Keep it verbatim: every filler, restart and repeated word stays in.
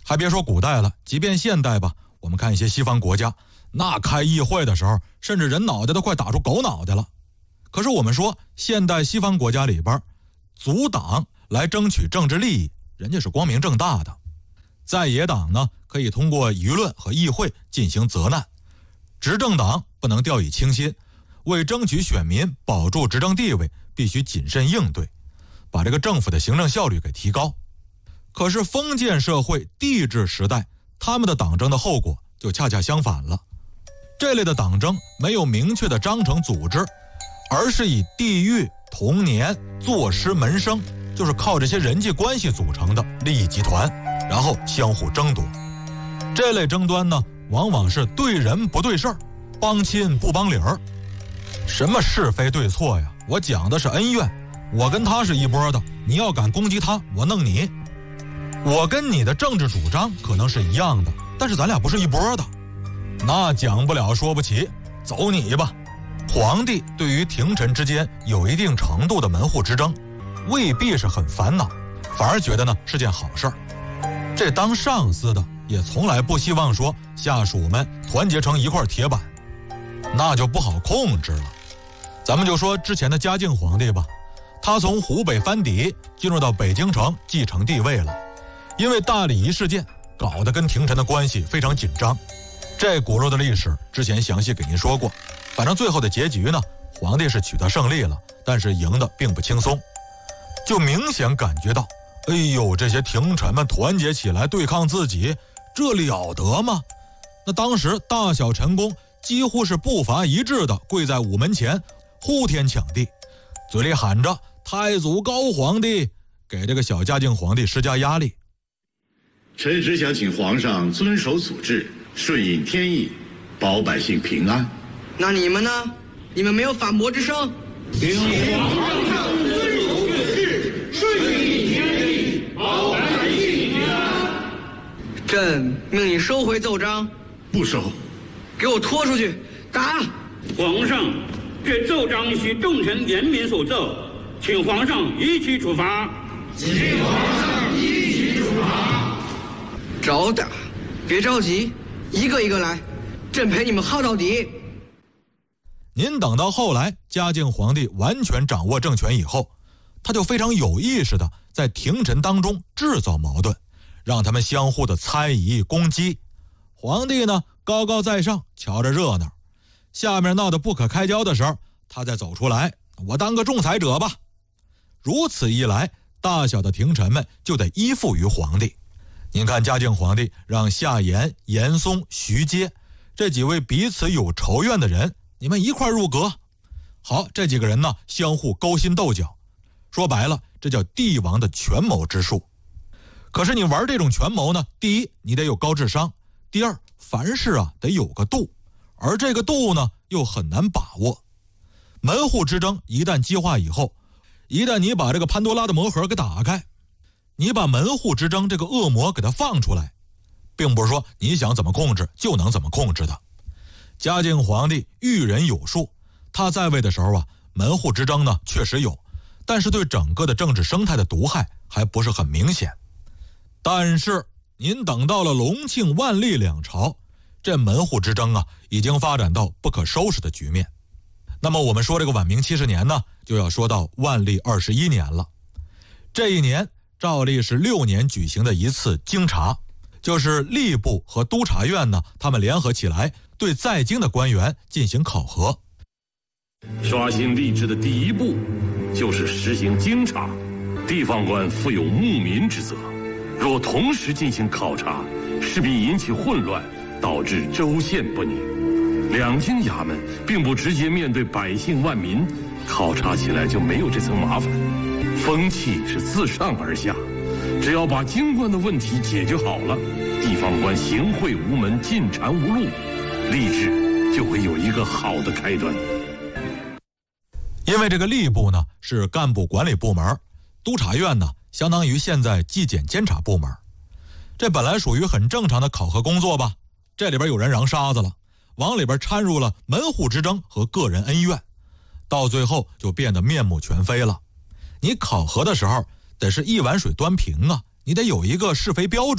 还别说古代了，即便现代吧，我们看一些西方国家，那开议会的时候，甚至人脑袋都快打出狗脑袋了。可是我们说，现代西方国家里边，组党来争取政治利益，人家是光明正大的。在野党呢，可以通过舆论和议会进行责难，执政党不能掉以轻心，为争取选民保住执政地位，必须谨慎应对，把这个政府的行政效率给提高。可是封建社会帝制时代，他们的党争的后果就恰恰相反了。这类的党争没有明确的章程组织，而是以地域、童年、坐师门生，就是靠这些人际关系组成的利益集团，然后相互争夺。这类争端呢，往往是对人不对事儿，帮亲不帮理儿。什么是非对错呀？我讲的是恩怨，我跟他是一波的，你要敢攻击他，我弄你。我跟你的政治主张可能是一样的，但是咱俩不是一波的，那讲不了说不齐，走你吧。皇帝对于廷臣之间有一定程度的门户之争，未必是很烦恼，反而觉得呢是件好事儿。这当上司的也从来不希望说下属们团结成一块铁板，那就不好控制了。咱们就说之前的嘉靖皇帝吧，他从湖北藩邸进入到北京城继承帝位了，因为大礼仪事件搞得跟廷臣的关系非常紧张。这骨肉的历史之前详细给您说过，反正最后的结局呢，皇帝是取得胜利了，但是赢得并不轻松。就明显感觉到，哎呦，这些廷臣们团结起来对抗自己，这了得吗？那当时大小臣工几乎是步伐一致的跪在午门前，呼天抢地，嘴里喊着太祖高皇帝，给这个小嘉靖皇帝施加压力。 臣只想请皇上遵守祖制，顺应天意，保百姓平安。 那你们呢？你们没有反驳之声？ 请皇上遵守祖制，顺应天意，保百姓平安。 朕命你收回奏章。 不收。 给我拖出去打！ 皇上，这奏章系众臣联名所奏，请皇上依其处罚。 请皇上依其处罚。 找打，别着急，一个一个来，朕陪你们耗到底。 您等到后来嘉靖皇帝完全掌握政权以后，他就非常有意识的在廷臣当中制造矛盾，让他们相互的猜疑攻击。皇帝呢高高在上，瞧着热闹，下面闹得不可开交的时候，他再走出来，我当个仲裁者吧。如此一来，大小的廷臣们就得依附于皇帝。您看嘉靖皇帝让夏言、严嵩、徐阶这几位彼此有仇怨的人，你们一块入阁。好，这几个人呢相互勾心斗角，说白了这叫帝王的权谋之术。可是你玩这种权谋呢，第一你得有高智商，第二凡事啊得有个度，而这个度呢又很难把握。门户之争一旦激化以后，一旦你把这个潘多拉的魔盒给打开，你把门户之争这个恶魔给它放出来，并不是说你想怎么控制就能怎么控制的。嘉靖皇帝驭人有术，他在位的时候啊，门户之争呢确实有，但是对整个的政治生态的毒害还不是很明显。但是您等到了隆庆、万历两朝，这门户之争啊已经发展到不可收拾的局面。那么我们说这个晚明七十年呢，就要说到万历二十一年了。这一年照例是六年举行的一次京察，就是吏部和督察院呢，他们联合起来对在京的官员进行考核。 刷新吏治的第一步就是实行京察，地方官负有牧民之责，若同时进行考察，势必引起混乱，导致州县不宁。两京衙门并不直接面对百姓万民，考察起来就没有这层麻烦。风气是自上而下，只要把京官的问题解决好了，地方官行贿无门，进谗无路，吏治就会有一个好的开端。 因为这个吏部呢是干部管理部门，督察院呢相当于现在纪检监察部门，这本来属于很正常的考核工作吧，这里边有人瓤沙子了，往里边掺入了门户之争和个人恩怨，到最后就变得面目全非了。你考核的时候得是一碗水端平啊，你得有一个是非标准。